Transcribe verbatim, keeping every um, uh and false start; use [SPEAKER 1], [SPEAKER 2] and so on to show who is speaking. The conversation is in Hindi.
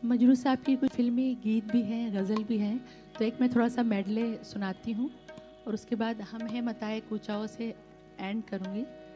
[SPEAKER 1] मजरू साहब की कुछ फिल्मी गीत भी हैं, गज़ल भी हैं, तो एक मैं थोड़ा सा मेडले सुनाती हूँ और उसके बाद हम हैं मताए कूचाओं से एंड करूँगी।